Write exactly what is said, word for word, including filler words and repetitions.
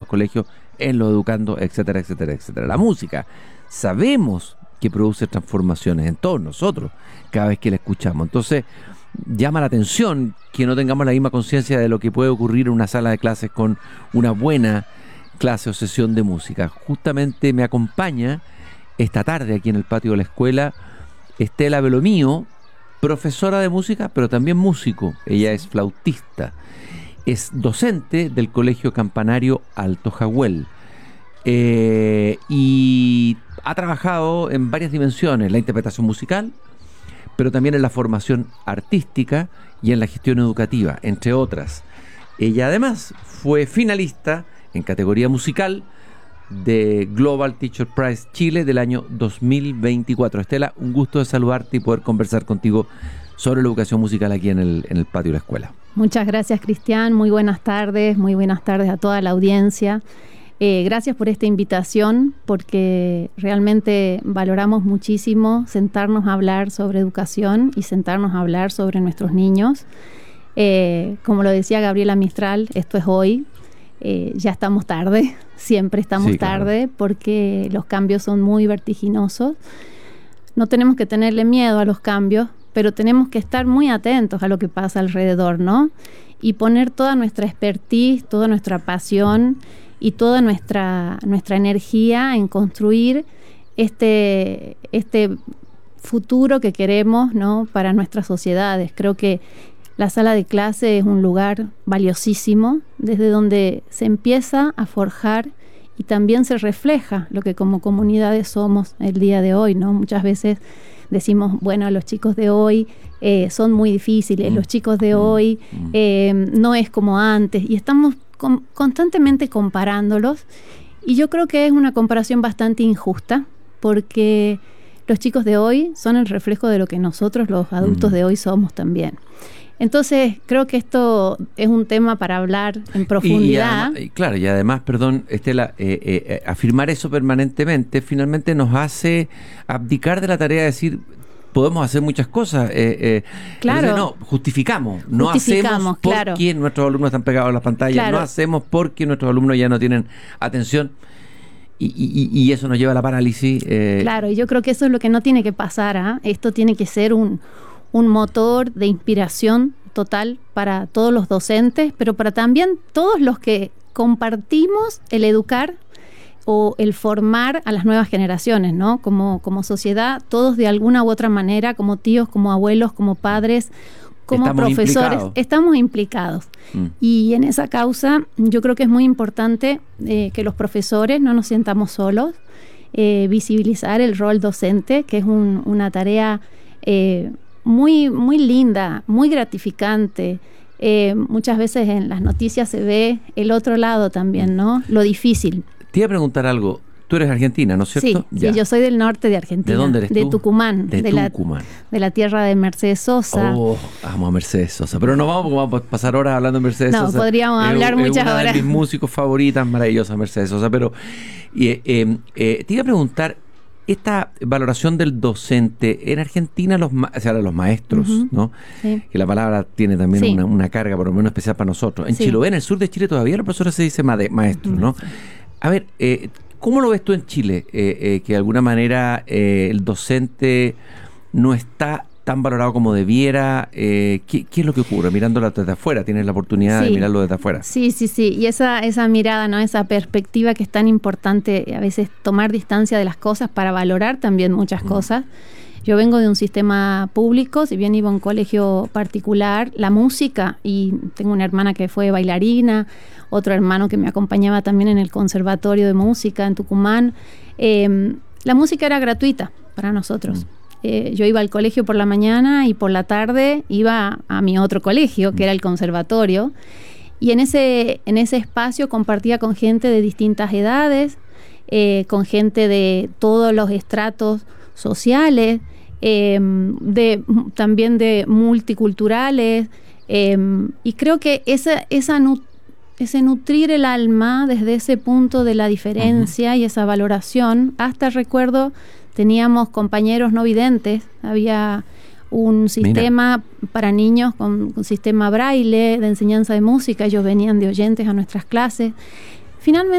colegios, en los educandos, etcétera, etcétera, etcétera. La música, sabemos que produce transformaciones en todos nosotros cada vez que la escuchamos. Entonces, llama la atención que no tengamos la misma conciencia de lo que puede ocurrir en una sala de clases con una buena clase o sesión de música. Justamente me acompaña esta tarde aquí en el patio de la escuela Estela Belomío, profesora de música, pero también músico. Ella es flautista, es docente del Colegio Campanario Alto Jahuel, eh, y ha trabajado en varias dimensiones: la interpretación musical, pero también en la formación artística y en la gestión educativa, entre otras. Ella además fue finalista en categoría musical de Global Teacher Prize Chile del año dos mil veinticuatro. Estela, un gusto de saludarte y poder conversar contigo sobre la educación musical aquí en el, en el patio de la escuela. Muchas gracias, Cristian. Muy buenas tardes, muy buenas tardes a toda la audiencia. Eh, gracias por esta invitación, porque realmente valoramos muchísimo sentarnos a hablar sobre educación y sentarnos a hablar sobre nuestros niños. Eh, como lo decía Gabriela Mistral, esto es hoy. Eh, ya estamos tarde, siempre estamos sí, claro. tarde, porque los cambios son muy vertiginosos. No tenemos que tenerle miedo a los cambios, pero tenemos que estar muy atentos a lo que pasa alrededor, ¿no? Y poner toda nuestra expertise, toda nuestra pasión y toda nuestra, nuestra energía en construir este, este futuro que queremos, ¿no?, para nuestras sociedades. Creo que la sala de clase es un lugar valiosísimo, desde donde se empieza a forjar y también se refleja lo que como comunidades somos el día de hoy, ¿no? Muchas veces decimos, bueno, los chicos de hoy eh, son muy difíciles, mm. los chicos de mm. hoy eh, no es como antes, y estamos con, constantemente comparándolos, y yo creo que es una comparación bastante injusta, porque los chicos de hoy son el reflejo de lo que nosotros los adultos mm. de hoy somos también. Entonces, creo que esto es un tema para hablar en profundidad. Y, y además, claro, y además, perdón, Estela, eh, eh, afirmar eso permanentemente finalmente nos hace abdicar de la tarea de decir, podemos hacer muchas cosas. Eh, eh, claro. Entonces, no, justificamos. No justificamos, hacemos porque claro. nuestros alumnos están pegados a las pantallas. Claro. No hacemos porque nuestros alumnos ya no tienen atención. Y, y, y eso nos lleva a la parálisis. Eh. Claro, y yo creo que eso es lo que no tiene que pasar. ¿eh? Esto tiene que ser un... un motor de inspiración total para todos los docentes, pero para también todos los que compartimos el educar o el formar a las nuevas generaciones, ¿no? Como, como sociedad, todos de alguna u otra manera, como tíos, como abuelos, como padres, como estamos profesores, implicados. estamos implicados. Mm. Y en esa causa yo creo que es muy importante eh, que los profesores no nos sientamos solos, eh, visibilizar el rol docente, que es un, una tarea eh, muy, muy linda, muy gratificante. Eh, muchas veces en las noticias se ve el otro lado también, ¿no? Lo difícil. Te iba a preguntar algo. Tú eres argentina, ¿no es cierto? Sí, sí, yo soy del norte de Argentina. ¿De dónde eres tú? De Tucumán. De, de Tucumán. La, de la tierra de Mercedes Sosa. Oh, amo a Mercedes Sosa. Pero no vamos, porque vamos a pasar horas hablando de Mercedes no, Sosa. No, podríamos es, hablar es muchas una horas. de mis músicos favoritas, maravillosa Mercedes Sosa. Pero eh, eh, eh, te iba a preguntar, esta valoración del docente en Argentina, los, ma- o sea, los maestros, uh-huh. ¿no? Sí. Que la palabra tiene también sí. una, una carga, por lo menos especial para nosotros. En sí. Chiloé, en el sur de Chile, todavía la profesora se dice ma- maestro, ¿no? Sí. A ver, eh, ¿cómo lo ves tú en Chile? Eh, eh, que de alguna manera eh, el docente no está tan valorado como debiera. Eh, ¿qué, ¿Qué es lo que ocurre? Mirándolo desde afuera, tienes la oportunidad sí. de mirarlo desde afuera. Sí, sí, sí. Y esa, esa mirada, ¿no? Esa perspectiva que es tan importante, a veces tomar distancia de las cosas para valorar también muchas mm. cosas. Yo vengo de un sistema público, si bien iba a un colegio particular, la música, y tengo una hermana que fue bailarina, otro hermano que me acompañaba también en el Conservatorio de Música en Tucumán. Eh, la música era gratuita para nosotros. Mm. Eh, yo iba al colegio por la mañana y por la tarde iba a mi otro colegio, que era el conservatorio, y en ese, en ese espacio compartía con gente de distintas edades, eh, con gente de todos los estratos sociales, eh, de, también de multiculturales, eh, y creo que esa, esa nut- ese nutrir el alma desde ese punto de la diferencia uh-huh. y esa valoración, hasta recuerdo teníamos compañeros no videntes, había un sistema Mira. para niños con un sistema braille de enseñanza de música, ellos venían de oyentes a nuestras clases. Finalmente